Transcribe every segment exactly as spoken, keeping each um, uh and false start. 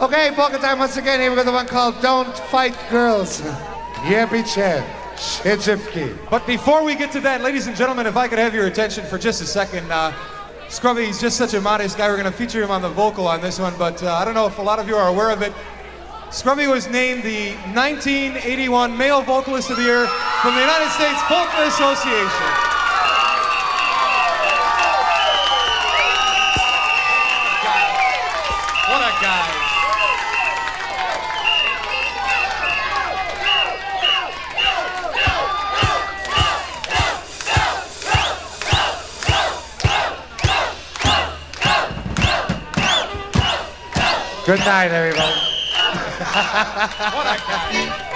Okay, polka time once again. Here we go, the one called Don't Fight Girls. Jebice, Shchivki. But before we get to that, ladies and gentlemen, if I could have your attention for just a second. Uh, Scrubby, he's just such a modest guy. We're going to feature him on the vocal on this one, but uh, I don't know if a lot of you are aware of it. Scrubby was named the nineteen eighty-one Male Vocalist of the Year from the United States Polka Association. What a guy. Good night, everybody. What a guy.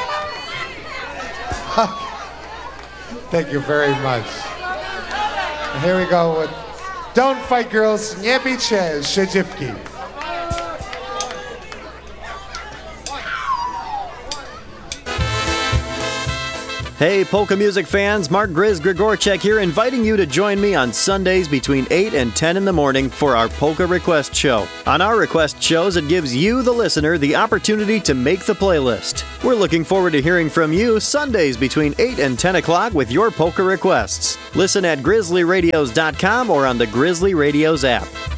Thank you very much. And here we go with Don't Fight Girls, Jebice, Shchivki. Hey, polka music fans, Mark Grizz Grigorchek here, inviting you to join me on Sundays between eight and ten in the morning for our Polka Request Show. On our request shows, it gives you, the listener, the opportunity to make the playlist. We're looking forward to hearing from you Sundays between eight and ten o'clock with your polka requests. Listen at grizzly radios dot com or on the Grizzly Radios app.